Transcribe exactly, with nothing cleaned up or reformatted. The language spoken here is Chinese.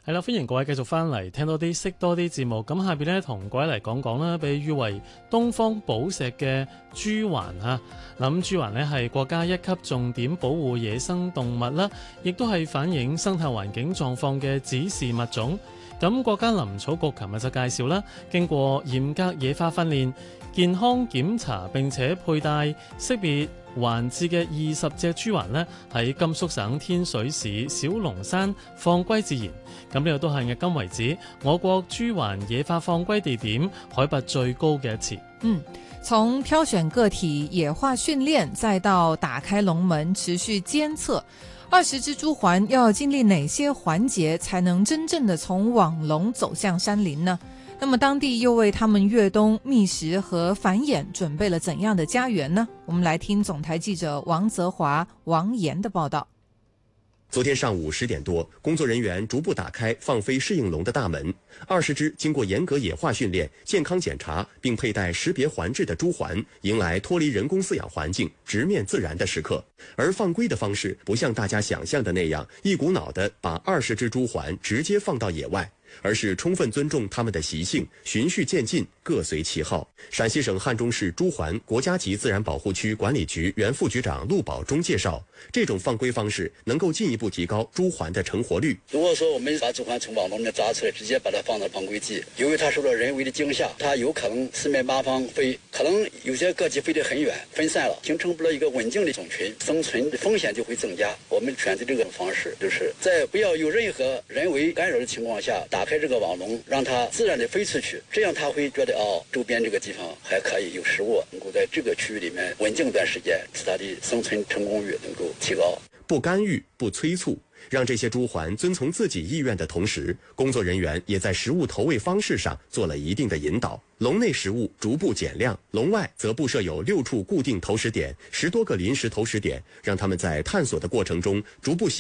係啦，歡迎各位繼續翻嚟聽多啲識多啲節目。咁下邊呢，同各位嚟講講啦，被譽為東方寶石嘅朱鹮嚇。咁朱鹮呢係國家一級重點保護野生動物啦，亦都係反映生態環境狀況嘅指示物種。咁國家林草局琴日就介紹啦，經過嚴格野化訓練、健康檢查並且佩戴識別環誌嘅二十隻朱鹮呢，喺甘肅省天水市小龍山放歸自然。咁呢個都係迄今為止我國朱鹮野化放歸地點海拔最高嘅一次。 嗯，從挑選個體、野化訓練，再到打開籠門持續監測，二十隻朱鹮要經歷哪些環節才能真正的從網籠走向山林呢？那麼當地又為他們越冬覓食和繁衍準備了怎樣的家園呢？我們來聽總台記者王澤華、王岩的報道。 昨天上午十點多，工作人員逐步打開放飛適應籠的大門，二十隻經過嚴格野化訓練、健康檢查並佩戴識別環誌的朱鹮，迎來脫離人工飼養環境、直面自然的時刻。而放歸的方式不像大家想象的那樣，一股腦的把二十隻朱鹮直接放到野外，而是充分尊重它們的習性，循序漸進，各隨其好。陝西省漢中市朱鹮國家級自然保護區管理局原副局長陸寶忠介紹，這種放歸方式能夠進一步提高朱鹮的成活率。 如果說我們把朱鹮從網籠裡面抓出來，直接把它放到放歸地，由於它受到人為的驚嚇，它有可能四面八方飛，可能有些個體飛得很遠，分散了，形成不了一個穩定的種群，生存的風險就會增加。我們選擇這個方式，就是在不要有任何人為干擾的情況下，打開這個網籠，讓它自然的飛出去，這樣它會覺得哦，周邊這個地方還可以有食物，能夠在這個區域裡面穩定一段時間，使它的生存成功率能夠提高。 不干預，不催促，讓這些朱鹮遵從自己意願的同時，工作人員也在食物投餵方式上做了一定的引導。籠內食物逐步減量，籠外則布設有六處固定投食點，十多個臨時投食點，讓他們在探索的過程中逐步